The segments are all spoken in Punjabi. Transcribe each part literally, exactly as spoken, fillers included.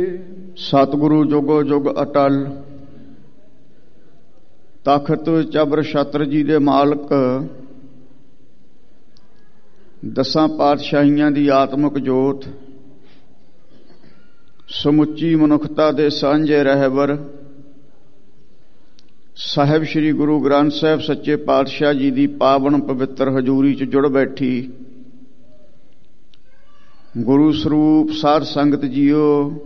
ਸਤਿਗੁਰੂ ਜੁਗੋ ਜੁਗ ਅਟਲ, ਤਖਤ ਚਬਰ ਛਤਰ ਜੀ ਦੇ ਮਾਲਕ, ਦਸਾਂ ਪਾਤਸ਼ਾਹੀਆਂ ਦੀ ਆਤਮਿਕ ਜੋਤ, ਸਮੁੱਚੀ ਮਨੁੱਖਤਾ ਦੇ ਸਾਂਝੇ ਰਹਿਬਰ ਸਾਹਿਬ ਸ੍ਰੀ ਗੁਰੂ ਗ੍ਰੰਥ ਸਾਹਿਬ ਸੱਚੇ ਪਾਤਸ਼ਾਹ ਜੀ ਦੀ ਪਾਵਨ ਪਵਿੱਤਰ ਹਜ਼ੂਰੀ 'ਚ ਜੁੜ ਬੈਠੀ ਗੁਰੂ ਸਰੂਪ ਸਾਧ ਸੰਗਤ ਜੀਓ,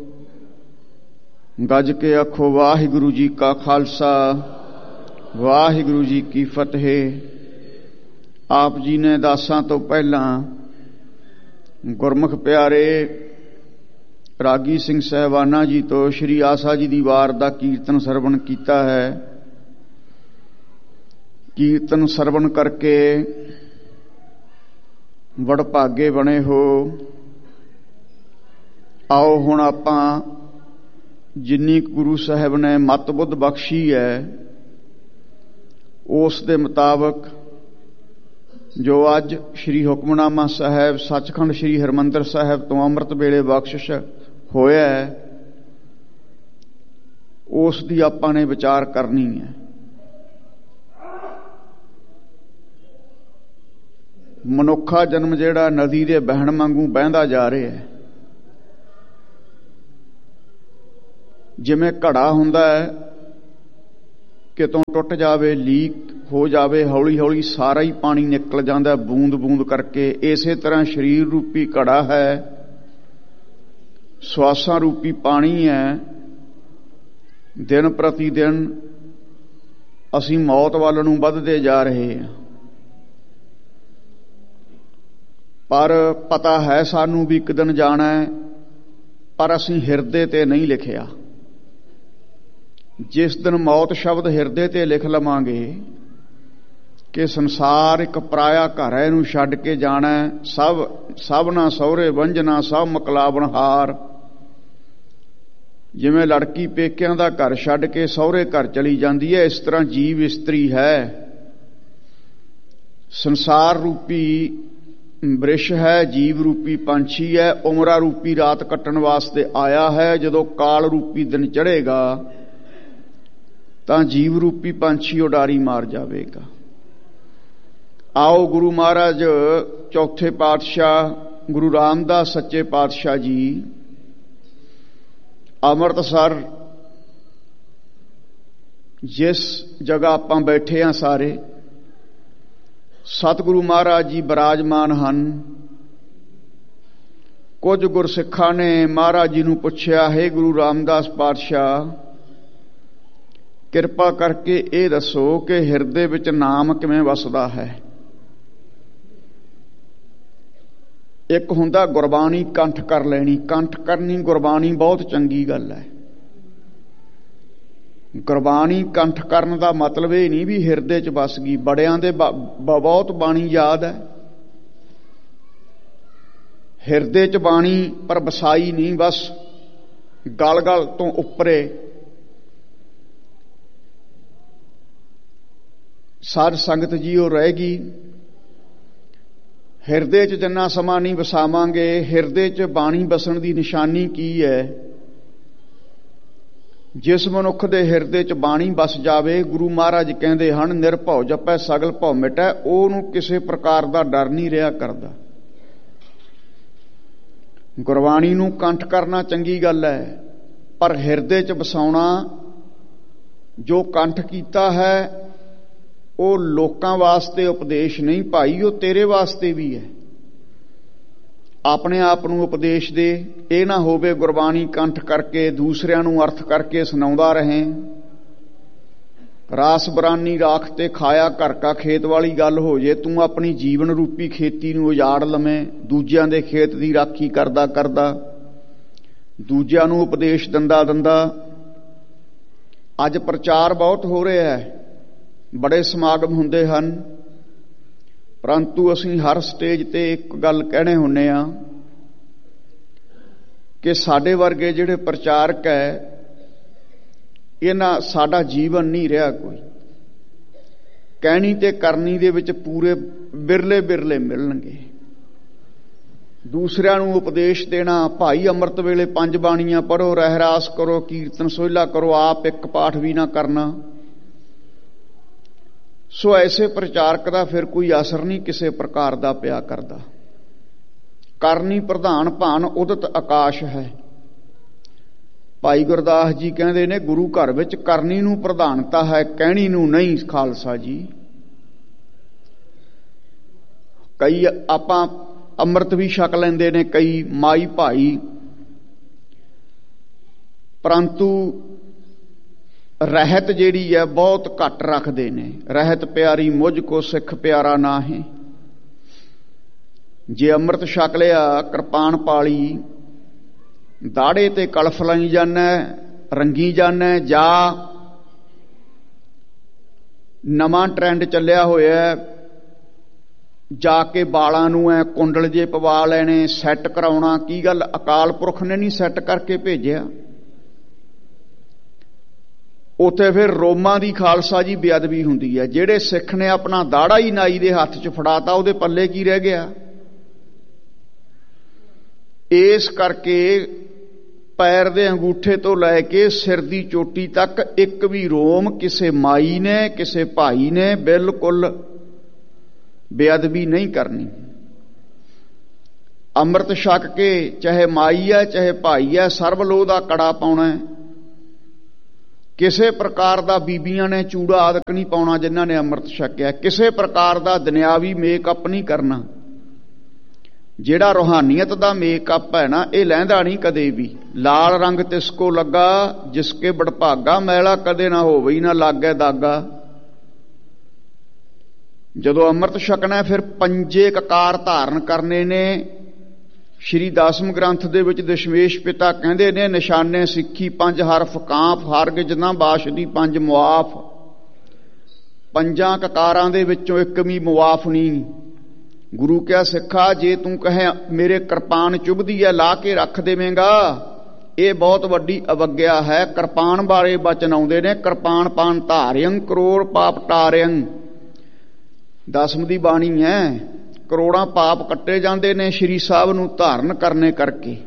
ਗੱਜ ਕੇ ਆਖੋ ਵਾਹਿਗੁਰੂ ਜੀ ਕਾ ਖਾਲਸਾ, ਵਾਹਿਗੁਰੂ ਜੀ ਕੀ ਫਤਿਹ। ਆਪ ਜੀ ਨੇ ਦਾਸਾਂ ਤੋਂ ਪਹਿਲਾਂ ਗੁਰਮੁਖ ਪਿਆਰੇ ਰਾਗੀ ਸਿੰਘ ਸਾਹਿਬਾਨਾਂ ਜੀ ਤੋਂ ਸ਼੍ਰੀ ਆਸਾ ਜੀ ਦੀ ਵਾਰ ਦਾ ਕੀਰਤਨ ਸਰਵਣ ਕੀਤਾ ਹੈ। ਕੀਰਤਨ ਸਰਵਣ ਕਰਕੇ ਵਡਭਾਗੇ ਬਣੇ ਹੋ। ਆਓ ਹੁਣ ਆਪਾਂ ਜਿੰਨੀ ਗੁਰੂ ਸਾਹਿਬ ਨੇ ਮਤ ਬੁੱਧ ਬਖਸ਼ੀ ਹੈ, ਉਸ ਦੇ ਮੁਤਾਬਕ ਜੋ ਅੱਜ ਸ਼੍ਰੀ ਹੁਕਮਨਾਮਾ ਸਾਹਿਬ ਸੱਚਖੰਡ ਸ਼੍ਰੀ ਹਰਿਮੰਦਰ ਸਾਹਿਬ ਤੋਂ ਅੰਮ੍ਰਿਤ ਵੇਲੇ ਬਖਸ਼ਿਸ਼ ਹੋਇਆ ਹੈ, ਉਸ ਦੀ ਆਪਾਂ ਨੇ ਵਿਚਾਰ ਕਰਨੀ ਹੈ। ਮਨੁੱਖਾ ਜਨਮ ਜਿਹੜਾ ਨਦੀ ਦੇ ਬਹਿਣ ਵਾਂਗੂ ਬਹਿੰਦਾ ਜਾ ਰਿਹਾ ਹੈ। ਜਿਵੇਂ ਘੜਾ ਹੁੰਦਾ ਹੈ, ਕਿਤੋਂ ਟੁੱਟ ਜਾਵੇ, ਲੀਕ ਹੋ ਜਾਵੇ, ਹੌਲੀ ਹੌਲੀ ਸਾਰਾ ਹੀ ਪਾਣੀ ਨਿਕਲ ਜਾਂਦਾ ਬੂੰਦ ਬੂੰਦ ਕਰਕੇ। ਇਸੇ ਤਰ੍ਹਾਂ ਸਰੀਰ ਰੂਪੀ ਘੜਾ ਹੈ, ਸਵਾਸਾਂ ਰੂਪੀ ਪਾਣੀ ਹੈ। ਦਿਨ ਪ੍ਰਤੀ ਦਿਨ ਅਸੀਂ ਮੌਤ ਵੱਲ ਨੂੰ ਵੱਧਦੇ ਜਾ ਰਹੇ ਹਾਂ, ਪਰ ਪਤਾ ਹੈ ਸਾਨੂੰ ਵੀ ਇੱਕ ਦਿਨ ਜਾਣਾ ਹੈ, ਪਰ ਅਸੀਂ ਹਿਰਦੇ ਤੇ ਨਹੀਂ ਲਿਖਿਆ। ਜਿਸ ਦਿਨ ਮੌਤ ਸ਼ਬਦ ਹਿਰਦੇ ਤੇ ਲਿਖ ਲਵਾਂਗੇ ਕਿ ਸੰਸਾਰ ਇੱਕ ਪਰਾਇਆ ਘਰ ਹੈ, ਇਹਨੂੰ ਛੱਡ ਕੇ ਜਾਣਾ, ਸਭ ਸਭਨਾ ਸਹੁਰੇ ਵੰਝਣਾ ਸਭ ਮਕਲਾਬਣ ਹਾਰ। ਜਿਵੇਂ ਲੜਕੀ ਪੇਕਿਆਂ ਦਾ ਘਰ ਛੱਡ ਕੇ ਸਹੁਰੇ ਘਰ ਚਲੀ ਜਾਂਦੀ ਹੈ, ਇਸ ਤਰ੍ਹਾਂ ਜੀਵ ਇਸਤਰੀ ਹੈ। ਸੰਸਾਰ ਰੂਪੀ ਬ੍ਰਿਸ਼ ਹੈ, ਜੀਵ ਰੂਪੀ ਪੰਛੀ ਹੈ, ਉਮਰਾ ਰੂਪੀ ਰਾਤ ਕੱਟਣ ਵਾਸਤੇ ਆਇਆ ਹੈ। ਜਦੋਂ ਕਾਲ ਰੂਪੀ ਦਿਨ ਚੜ੍ਹੇਗਾ ਤਾਂ ਜੀਵ ਰੂਪੀ ਪੰਛੀ ਉਡਾਰੀ ਮਾਰ ਜਾਵੇਗਾ। ਆਓ ਗੁਰੂ ਮਹਾਰਾਜ ਚੌਥੇ ਪਾਤਸ਼ਾਹ ਗੁਰੂ ਰਾਮਦਾਸ ਸੱਚੇ ਪਾਤਸ਼ਾਹ ਜੀ ਅੰਮ੍ਰਿਤਸਰ, ਜਿਸ ਜਗ੍ਹਾ ਆਪਾਂ ਬੈਠੇ ਹਾਂ ਸਾਰੇ, ਸਤਿਗੁਰੂ ਮਹਾਰਾਜ ਜੀ ਬਿਰਾਜਮਾਨ ਹਨ। ਕੁਝ ਗੁਰਸਿੱਖਾਂ ਨੇ ਮਹਾਰਾਜ ਜੀ ਨੂੰ ਪੁੱਛਿਆ, ਹੈ ਗੁਰੂ ਰਾਮਦਾਸ ਪਾਤਸ਼ਾਹ, ਕਿਰਪਾ ਕਰਕੇ ਇਹ ਦੱਸੋ ਕਿ ਹਿਰਦੇ ਵਿੱਚ ਨਾਮ ਕਿਵੇਂ ਵਸਦਾ ਹੈ। ਇੱਕ ਹੁੰਦਾ ਗੁਰਬਾਣੀ ਕੰਠ ਕਰ ਲੈਣੀ, ਕੰਠ ਕਰਨੀ ਗੁਰਬਾਣੀ ਬਹੁਤ ਚੰਗੀ ਗੱਲ ਹੈ। ਗੁਰਬਾਣੀ ਕੰਠ ਕਰਨ ਦਾ ਮਤਲਬ ਇਹ ਨਹੀਂ ਵੀ ਹਿਰਦੇ 'ਚ ਵਸ ਗਈ। ਬੜਿਆਂ ਦੇ ਬਹੁਤ ਬਾਣੀ ਯਾਦ ਹੈ, ਹਿਰਦੇ 'ਚ ਬਾਣੀ ਪਰ ਵਸਾਈ ਨਹੀਂ, ਬਸ ਗਲ ਗਲ ਤੋਂ ਉੱਪਰੇ। ਸਾਧ ਸੰਗਤ ਜੀ ਉਹ ਰਹਿ ਗਈ। ਹਿਰਦੇ 'ਚ ਜਿੰਨਾ ਸਮਾਂ ਨਹੀਂ ਵਸਾਵਾਂਗੇ, ਹਿਰਦੇ 'ਚ ਬਾਣੀ ਵਸਣ ਦੀ ਨਿਸ਼ਾਨੀ ਕੀ ਹੈ? ਜਿਸ ਮਨੁੱਖ ਦੇ ਹਿਰਦੇ 'ਚ ਬਾਣੀ ਵਸ ਜਾਵੇ, ਗੁਰੂ ਮਹਾਰਾਜ ਕਹਿੰਦੇ ਹਨ ਨਿਰਭਉ ਜਪੈ ਸਗਲ ਭਉ ਮਿਟੈ, ਉਹਨੂੰ ਕਿਸੇ ਪ੍ਰਕਾਰ ਦਾ ਡਰ ਨਹੀਂ ਰਿਹਾ ਕਰਦਾ। ਗੁਰਬਾਣੀ ਨੂੰ ਕੰਠ ਕਰਨਾ ਚੰਗੀ ਗੱਲ ਹੈ, ਪਰ ਹਿਰਦੇ 'ਚ ਵਸਾਉਣਾ, ਜੋ ਕੰਠ ਕੀਤਾ ਹੈ ਉਹ ਲੋਕਾਂ ਵਾਸਤੇ ਉਪਦੇਸ਼ ਨਹੀਂ ਭਾਈ, ਉਹ ਤੇਰੇ ਵਾਸਤੇ ਵੀ ਹੈ। ਆਪਣੇ ਆਪ ਨੂੰ ਉਪਦੇਸ਼ ਦੇ। ਇਹ ਨਾ ਹੋਵੇ ਗੁਰਬਾਣੀ ਕੰਠ ਕਰਕੇ ਦੂਸਰਿਆਂ ਨੂੰ ਅਰਥ ਕਰਕੇ ਸੁਣਾਉਂਦਾ ਰਹੇ। ਰਾਸ ਬਰਾਨੀ ਰਾਖ ਤੇ ਖਾਇਆ ਘਰ ਕਾ ਖੇਤ ਵਾਲੀ ਗੱਲ ਹੋ ਜੇ। ਤੂੰ ਆਪਣੀ ਜੀਵਨ ਰੂਪੀ ਖੇਤੀ ਨੂੰ ਉਜਾੜ ਲਵੇਂ, ਦੂਜਿਆਂ ਦੇ ਖੇਤ ਦੀ ਰਾਖੀ ਕਰਦਾ ਕਰਦਾ, ਦੂਜਿਆਂ ਨੂੰ ਉਪਦੇਸ਼ ਦਿੰਦਾ ਦਿੰਦਾ। ਅੱਜ ਪ੍ਰਚਾਰ ਬਹੁਤ ਹੋ ਰਿਹਾ ਹੈ, ਬੜੇ ਸਮਾਗਮ ਹੁੰਦੇ ਹਨ, ਪਰੰਤੂ ਅਸੀਂ ਹਰ ਸਟੇਜ ਤੇ ਇੱਕ ਗੱਲ ਕਹਿਣੇ ਹੁੰਦੇ ਹਾਂ ਕਿ ਸਾਡੇ ਵਰਗੇ ਜਿਹੜੇ ਪ੍ਰਚਾਰਕ ਹੈ, ਇਹਨਾਂ ਸਾਡਾ ਜੀਵਨ ਨਹੀਂ ਰਿਹਾ ਕੋਈ। ਕਹਿਣੀ ਤੇ ਕਰਨੀ ਦੇ ਵਿੱਚ ਪੂਰੇ ਬਿਰਲੇ ਬਿਰਲੇ ਮਿਲਣਗੇ। ਦੂਸਰਿਆਂ ਨੂੰ ਉਪਦੇਸ਼ ਦੇਣਾ। ਭਾਈ ਅੰਮ੍ਰਿਤ ਵੇਲੇ ਪੰਜ ਬਾਣੀਆਂ ਪੜ੍ਹੋ, ਰਹਿਰਾਸ ਕਰੋ, ਕੀਰਤਨ ਸੋਹਿਲਾ ਕਰੋ, ਆਪ ਇੱਕ ਪਾਠ ਵੀ ਨਾ ਕਰਨਾ। ਸੋ ਐਸੇ ਪ੍ਰਚਾਰਕ ਦਾ ਫਿਰ ਕੋਈ ਅਸਰ ਨਹੀਂ ਕਿਸੇ ਪ੍ਰਕਾਰ ਦਾ ਪਿਆ ਕਰਦਾ। ਕਰਨੀ ਪ੍ਰਧਾਨ ਭਾਨ ਉਦਤ ਆਕਾਸ਼ ਹੈ। ਭਾਈ ਗੁਰਦਾਸ ਜੀ ਕਹਿੰਦੇ ਨੇ ਗੁਰੂ ਘਰ ਵਿੱਚ ਕਰਨੀ ਨੂੰ ਪ੍ਰਧਾਨਤਾ ਹੈ, ਕਹਿਣੀ ਨੂੰ ਨਹੀਂ। ਖਾਲਸਾ ਜੀ ਕਈ ਆਪਾਂ ਅੰਮ੍ਰਿਤ ਵੀ ਛਕ ਲੈਂਦੇ ਨੇ ਕਈ ਮਾਈ ਭਾਈ, ਪਰੰਤੂ ਰਹਿਤ ਜਿਹੜੀ ਹੈ ਬਹੁਤ ਘੱਟ ਰੱਖਦੇ ਨੇ। ਰਹਿਤ ਪਿਆਰੀ ਮੁਝ ਕੋ ਸਿੱਖ ਪਿਆਰਾ ਨਾਹੀਂ। ਜੇ ਅੰਮ੍ਰਿਤ ਛਕ ਲਿਆ, ਕਿਰਪਾਨ ਪਾਲੀ, ਦਾੜੇ ਤੇ ਕਲਫ ਲਾਈ ਜਾਣਾ, ਰੰਗੀ ਜਾਣਾ, ਜਾਂ ਨਵਾਂ ਟਰੈਂਡ ਚੱਲਿਆ ਹੋਇਆ ਜਾ ਕੇ ਬਾਲਾਂ ਨੂੰ ਐ ਕੁੰਡਲ ਜੇ ਪਵਾ ਲੈਣੇ, ਸੈੱਟ ਕਰਾਉਣਾ। ਕੀ ਗੱਲ ਅਕਾਲ ਪੁਰਖ ਨੇ ਨਹੀਂ ਸੈੱਟ ਕਰਕੇ ਭੇਜਿਆ? ਉੱਥੇ ਫਿਰ ਰੋਮਾਂ ਦੀ ਖਾਲਸਾ ਜੀ ਬੇਅਦਬੀ ਹੁੰਦੀ ਹੈ। ਜਿਹੜੇ ਸਿੱਖ ਨੇ ਆਪਣਾ ਦਾੜਾ ਹੀ ਨਾਈ ਦੇ ਹੱਥ 'ਚ ਫੜਾਤਾ, ਉਹਦੇ ਪੱਲੇ ਕੀ ਰਹਿ ਗਿਆ? ਇਸ ਕਰਕੇ ਪੈਰ ਦੇ ਅੰਗੂਠੇ ਤੋਂ ਲੈ ਕੇ ਸਿਰ ਦੀ ਚੋਟੀ ਤੱਕ ਇੱਕ ਵੀ ਰੋਮ ਕਿਸੇ ਮਾਈ ਨੇ, ਕਿਸੇ ਭਾਈ ਨੇ ਬਿਲਕੁਲ ਬੇਅਦਬੀ ਨਹੀਂ ਕਰਨੀ। ਅੰਮ੍ਰਿਤ ਛਕ ਕੇ ਚਾਹੇ ਮਾਈ ਹੈ ਚਾਹੇ ਭਾਈ ਹੈ, ਸਰਬ ਲੋਹ ਦਾ ਕੜਾ ਪਾਉਣਾ। ਕਿਸੇ ਪ੍ਰਕਾਰ ਦਾ ਬੀਬੀਆਂ ਨੇ ਚੂੜਾ ਆਦਿਕ ਨਹੀਂ ਪਾਉਣਾ ਜਿਨ੍ਹਾਂ ਨੇ ਅੰਮ੍ਰਿਤ ਛਕਿਆ। ਕਿਸੇ ਪ੍ਰਕਾਰ ਦਾ ਦੁਨਿਆਵੀ ਮੇਕਅਪ ਨਹੀਂ ਕਰਨਾ। ਜਿਹੜਾ ਰੂਹਾਨੀਅਤ ਦਾ ਮੇਕਅਪ ਹੈ ਨਾ, ਇਹ ਲਹਿੰਦਾ ਨਹੀਂ ਕਦੇ ਵੀ। ਲਾਲ ਰੰਗ ਤਿਸਕੋ ਲੱਗਾ ਜਿਸਕੇ ਬੜਭਾਗਾ, ਮੈਲਾ ਕਦੇ ਨਾ ਹੋਵੇ ਹੀ ਨਾ ਲਾਗੇ ਦਾਗਾ। ਜਦੋਂ ਅੰਮ੍ਰਿਤ ਛਕਣਾ ਫਿਰ ਪੰਜੇ ਕਕਾਰ ਧਾਰਨ ਕਰਨੇ ਨੇ। ਸ਼੍ਰੀ ਦਸਮ ਗ੍ਰੰਥ ਦੇ ਵਿੱਚ ਦਸ਼ਮੇਸ਼ ਪਿਤਾ ਕਹਿੰਦੇ ਨੇ, ਨਿਸ਼ਾਨੇ ਸਿੱਖੀ ਪੰਜ ਹਰਫ ਕਾਂਫ, ਹਰਗਿਜ਼ ਨਾ ਬਾਸ਼ਦੀ ਪੰਜ ਮੁਆਫ। ਪੰਜਾਂ ਕਕਾਰਾਂ ਦੇ ਵਿੱਚੋਂ ਇੱਕ ਵੀ ਮੁਆਫ ਨਹੀਂ। ਗੁਰੂ ਕਿਹਾ ਸਿੱਖਾ, ਜੇ ਤੂੰ ਕਹੇ ਮੇਰੇ ਕਿਰਪਾਨ ਚੁੱਭਦੀ ਹੈ ਲਾ ਕੇ ਰੱਖ ਦੇਵੇਂਗਾ, ਇਹ ਬਹੁਤ ਵੱਡੀ ਅਵੱਗਿਆ ਹੈ। ਕਿਰਪਾਨ ਬਾਰੇ ਬਚਨ ਆਉਂਦੇ ਨੇ, ਕਿਰਪਾਨ ਪਾਨ ਧਾਰਿਅੰ ਕਰੋੜ ਪਾਪ ਟਾਰਿਅੰ। ਦਸਮ ਦੀ ਬਾਣੀ ਹੈ, ਕਰੋੜਾਂ ਪਾਪ ਕੱਟੇ ਜਾਂਦੇ ਨੇ ਸ਼੍ਰੀ ਸਾਹਿਬ ਨੂੰ ਧਾਰਨ ਕਰਨੇ ਕਰਕੇ।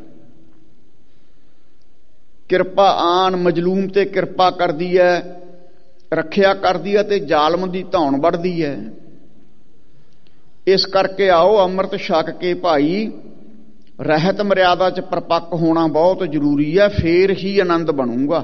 ਕਿਰਪਾ ਆਨ ਮਜਲੂਮ ਤੇ ਕਿਰਪਾ ਕਰਦੀ ਹੈ, ਰੱਖਿਆ ਕਰਦੀ ਹੈ ਤੇ ਜ਼ਾਲਮ ਦੀ ਧੌਣ ਵੱਢਦੀ ਹੈ। ਇਸ ਕਰਕੇ ਆਓ ਅੰਮ੍ਰਿਤ ਛਕ ਕੇ ਭਾਈ ਰਹਿਤ ਮਰਿਆਦਾ 'ਚ ਪਰਪੱਕ ਹੋਣਾ ਬਹੁਤ ਜ਼ਰੂਰੀ ਹੈ, ਫੇਰ ਹੀ ਆਨੰਦ ਬਣੂਗਾ।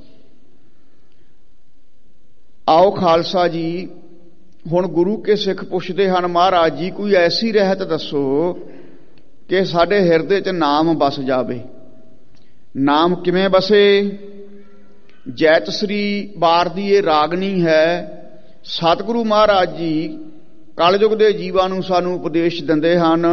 ਆਓ ਖਾਲਸਾ ਜੀ, ਹੁਣ ਗੁਰੂ ਕੇ ਸਿੱਖ ਪੁੱਛਦੇ ਹਨ, ਮਹਾਰਾਜ ਜੀ ਕੋਈ ਐਸੀ ਰਹਿਤ ਦੱਸੋ ਕਿ ਸਾਡੇ ਹਿਰਦੇ 'ਚ ਨਾਮ ਵਸ ਜਾਵੇ। ਨਾਮ ਕਿਵੇਂ ਵਸੇ? ਜੈਤ ਸ੍ਰੀ ਬਾਰ ਦੀ ਇਹ ਰਾਗਨੀ ਹੈ। ਸਤਿਗੁਰੂ ਮਹਾਰਾਜ ਜੀ ਕਲਯੁਗ ਦੇ ਜੀਵਾਂ ਨੂੰ ਸਾਨੂੰ ਉਪਦੇਸ਼ ਦਿੰਦੇ ਹਨ,